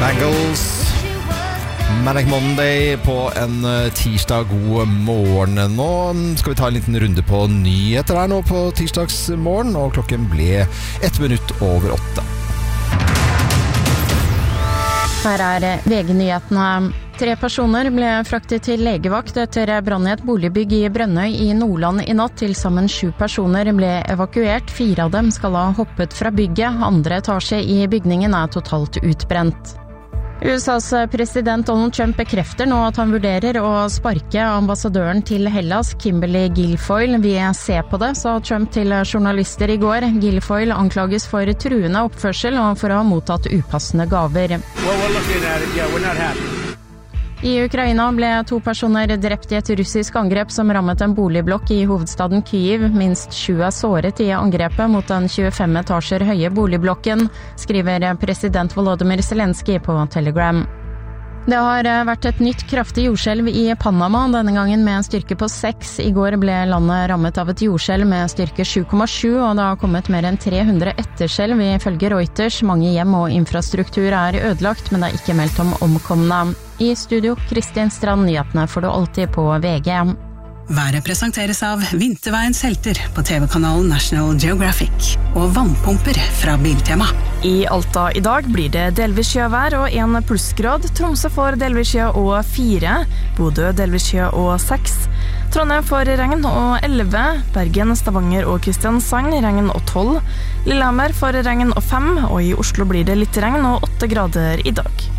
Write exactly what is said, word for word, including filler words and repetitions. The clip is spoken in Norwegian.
Bangles, Manic Monday på en tirsdag. God morgen. Nå skal vi ta en liten runde på nyheter her nå på tirsdagsmorgen, og klokken ble ett minutt over åtte. Her er V G-nyhetene. Tre personer ble fraktet til legevakt etter brann i et boligbygg i Brønnøy i Nordland i natt. Til sammen sju personer ble evakuert. Fire av dem skal ha hoppet fra bygget. Andre etasje i bygningen er totalt utbrent. U S A's president Donald Trump bekrefter nå at han vurderer å sparke ambassadøren til Hellas, Kimberly Guilfoyle. Vi ser på det, sa Trump til journalister i går. Guilfoyle anklages for truende oppførsel og for å ha mottatt upassende gaver. Well, we're looking at it. Yeah, we're not happy. I Ukraina ble to personer drept i et russisk angrep som rammet en boligblokk i hovedstaden Kyiv. Minst sju er såret i angrepet mot den tjuefem etasjer høye boligblokken, skriver president Volodymyr Zelensky på Telegram. Det har vært et nytt kraftig jordskjelv i Panama, denne gangen med en styrke på seks. I går ble landet rammet av et jordskjelv med styrke sju komma sju, og det har kommet mer enn tre hundre etterskjelv ifølge Reuters. Mange hjem og infrastruktur er ødelagt, men det er ikke meldt om omkomne. I studio, Kristin Strand, nyhetene får du alltid på V G. Været presenteres av Vinterveiens helter på T V-kanalen National Geographic og vannpumper fra Biltema. I Alta i dag blir det delvis sjøvær og en plussgrad. Tromsø får delvis sjø og fire. Bodø delvis sjø og seks. Trondheim får regn og elleve. Bergen, Stavanger og Kristiansand regn og tolv. Lillehammer får regn og fem. Og i Oslo blir det litt regn og åtte grader i dag.